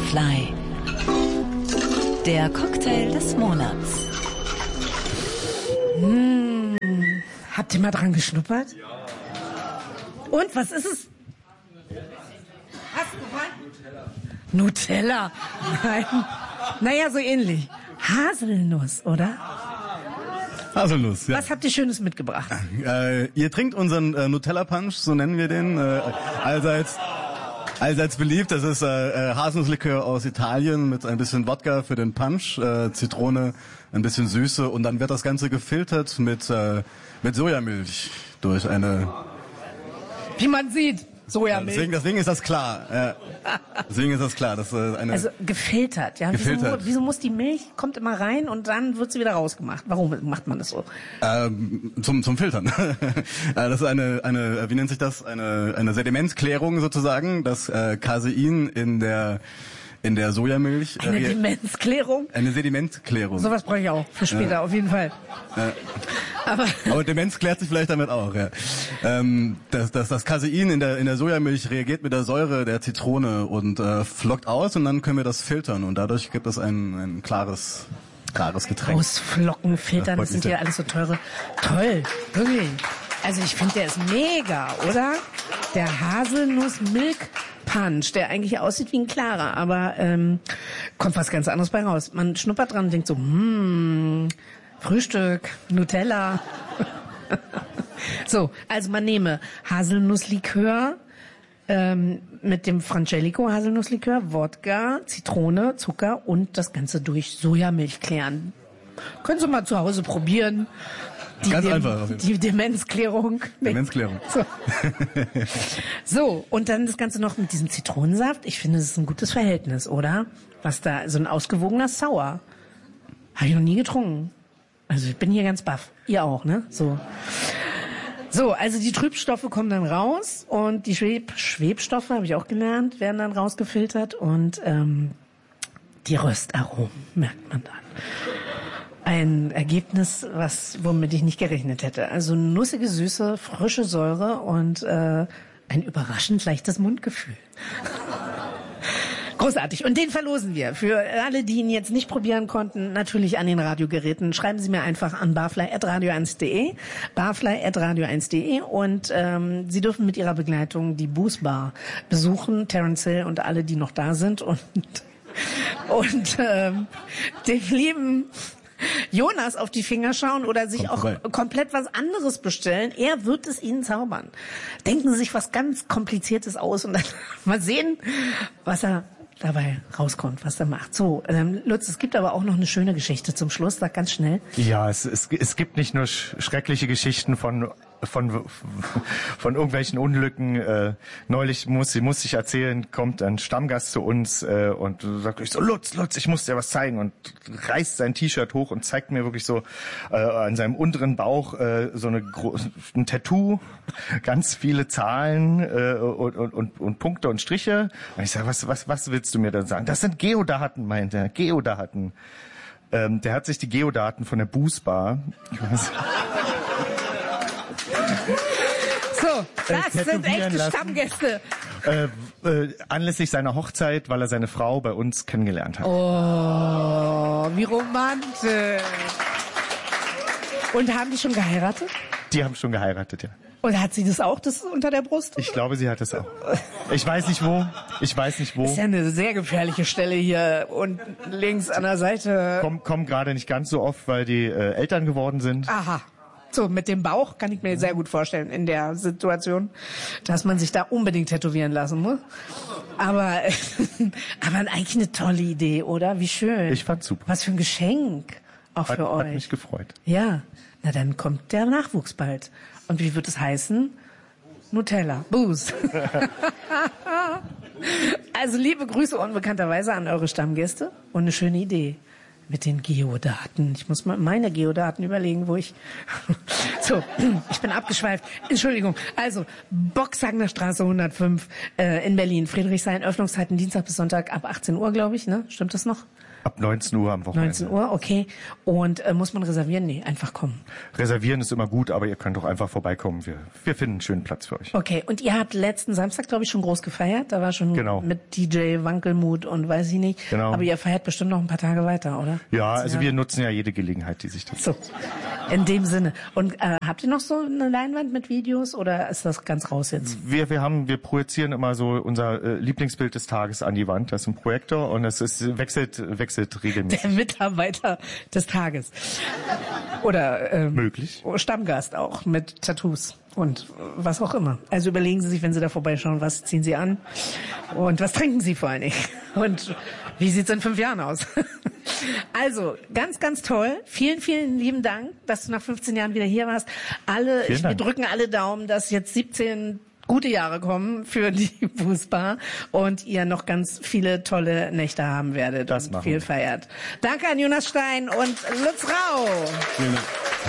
Barfly. Der Cocktail des Monats. Habt ihr mal dran geschnuppert? Ja. Und, was ist es? Hast du gefallen? Nutella. Nein. Naja, so ähnlich. Haselnuss, oder? Haselnuss, ja. Was habt ihr Schönes mitgebracht? Ihr trinkt unseren Nutella-Punch, so nennen wir den, allseits beliebt. Das ist Haselnusslikör aus Italien mit ein bisschen Wodka für den Punch, Zitrone, ein bisschen Süße und dann wird das Ganze gefiltert mit Sojamilch durch eine... Wie man sieht, Sojamilch. Deswegen ist das klar. Deswegen ist das klar. Das eine also gefiltert, ja. Gefiltert. Wieso muss die Milch, kommt immer rein und dann wird sie wieder rausgemacht? Warum macht man das so? Zum Filtern. Das ist eine, wie nennt sich das? Eine Sedimentklärung sozusagen. Das Casein in der Sojamilch. Eine Demenzklärung? Eine Sedimentklärung. Sowas brauche ich auch für später, auf jeden Fall. Aber Demenz klärt sich vielleicht damit auch, ja. Das Casein in der Sojamilch reagiert mit der Säure der Zitrone und flockt aus und dann können wir das filtern und dadurch gibt es ein klares Getränk. Ausflocken, filtern, das sind ja alles so teure. Toll, wirklich. Also ich finde, der ist mega, oder? Der Haselnuss-Milk-Punch, der eigentlich aussieht wie ein klarer, aber kommt was ganz anderes bei raus. Man schnuppert dran und denkt so, Frühstück, Nutella. So, also man nehme Haselnusslikör mit dem Frangelico Haselnusslikör, Wodka, Zitrone, Zucker und das Ganze durch Sojamilch klären. Können Sie mal zu Hause probieren. Ganz einfach. Die Demenzklärung. Demenzklärung. So, und dann das Ganze noch mit diesem Zitronensaft. Ich finde, das ist ein gutes Verhältnis, oder? Was da, so ein ausgewogener Sour. Habe ich noch nie getrunken. Also ich bin hier ganz baff. Ihr auch, ne? So, also die Trübstoffe kommen dann raus und die Schwebstoffe, habe ich auch gelernt, werden dann rausgefiltert und die Röstaromen merkt man dann. Ein Ergebnis, womit ich nicht gerechnet hätte. Also nussige Süße, frische Säure und ein überraschend leichtes Mundgefühl. Großartig. Und den verlosen wir. Für alle, die ihn jetzt nicht probieren konnten, natürlich an den Radiogeräten. Schreiben Sie mir einfach an barfly@radio1.de, barfly@radio1.de und Sie dürfen mit Ihrer Begleitung die Booze Bar besuchen, Terence Hill und alle, die noch da sind und dem lieben Jonas auf die Finger schauen oder sich auch komplett was anderes bestellen. Er wird es Ihnen zaubern. Denken Sie sich was ganz Kompliziertes aus und dann mal sehen, was er dabei rauskommt, was er macht. So, Lutz, es gibt aber auch noch eine schöne Geschichte zum Schluss. Sag ganz schnell. Ja, es gibt nicht nur schreckliche Geschichten von irgendwelchen Unglücken. Neulich muss ich erzählen, kommt ein Stammgast zu uns und sagt so, Lutz, ich muss dir was zeigen und reißt sein T-Shirt hoch und zeigt mir wirklich so an seinem unteren Bauch so ein Tattoo, ganz viele Zahlen und Punkte und Striche. Und ich sage, was willst du mir dann sagen? Das sind Geodaten, meint er. Geodaten. Der hat sich die Geodaten von der Booze Bar. So, das sind echte Stammgäste. Anlässlich seiner Hochzeit, weil er seine Frau bei uns kennengelernt hat. Oh, wie romantisch. Und haben die schon geheiratet? Die haben schon geheiratet, ja. Und hat sie das auch, das unter der Brust? Ich glaube, sie hat es auch. Ich weiß nicht wo. Ist ja eine sehr gefährliche Stelle hier und links an der Seite. Kommen gerade nicht ganz so oft, weil die Eltern geworden sind. Aha. So, mit dem Bauch kann ich mir sehr gut vorstellen in der Situation, dass man sich da unbedingt tätowieren lassen muss. Aber eigentlich eine tolle Idee, oder? Wie schön. Ich fand's super. Was für ein Geschenk auch für euch. Hat mich gefreut. Ja, na dann kommt der Nachwuchs bald. Und wie wird es heißen? Nutella. Booze. Also liebe Grüße unbekannterweise an eure Stammgäste und eine schöne Idee. Mit den Geodaten. Ich muss mal meine Geodaten überlegen, wo ich... So, ich bin abgeschweift. Entschuldigung. Also, Boxhagener Straße 105 in Berlin. Friedrichshain, Öffnungszeiten Dienstag bis Sonntag ab 18 Uhr, glaube ich. Ne? Stimmt das noch? Ab 19 Uhr am Wochenende. 19 Uhr, okay. Und muss man reservieren? Nee, einfach kommen. Reservieren ist immer gut, aber ihr könnt doch einfach vorbeikommen. Wir finden einen schönen Platz für euch. Okay, und ihr habt letzten Samstag, glaube ich, schon groß gefeiert. Da war schon mit DJ Wankelmut und weiß ich nicht. Genau. Aber ihr feiert bestimmt noch ein paar Tage weiter, oder? Ja, also wir nutzen ja jede Gelegenheit, die sich da... So, in dem Sinne. Und habt ihr noch so eine Leinwand mit Videos oder ist das ganz raus jetzt? Wir projizieren immer so unser Lieblingsbild des Tages an die Wand. Das ist ein Projektor und es wechselt regelmäßig. Der Mitarbeiter des Tages. Oder möglich. Stammgast auch mit Tattoos und was auch immer. Also überlegen Sie sich, wenn Sie da vorbeischauen, was ziehen Sie an und was trinken Sie vor allen Dingen und wie sieht's in 5 Jahren aus? Also, ganz, ganz toll. Vielen, vielen lieben Dank, dass du nach 15 Jahren wieder hier warst. Wir drücken alle Daumen, dass jetzt 17 gute Jahre kommen für die Fußbar und ihr noch ganz viele tolle Nächte haben werdet Das und machen viel wir. feiert. Danke an Jonas Stein und Lutz Rau. Vielen Dank.